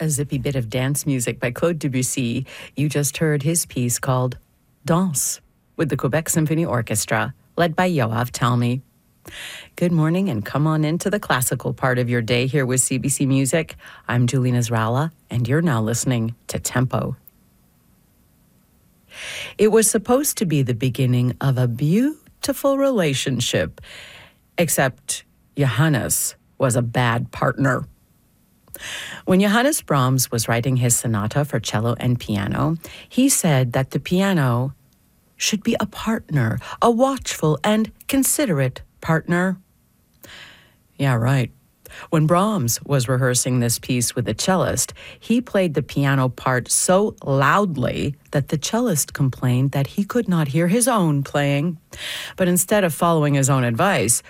a zippy bit of dance music by Claude Debussy. You just heard his piece called Danse with the Quebec Symphony Orchestra, led by Yoav Talmy. Good morning and come on into the classical part of your day here with CBC Music. I'm Julie Nasrallah, and you're now listening to Tempo. It was supposed to be the beginning of a beautiful relationship, except Johannes was a bad partner. When Johannes Brahms was writing his sonata for cello and piano, he said that the piano should be a partner, a watchful and considerate partner. Yeah, right. When Brahms was rehearsing this piece with the cellist, he played the piano part so loudly that the cellist complained that he could not hear his own playing. But instead of following his own advice,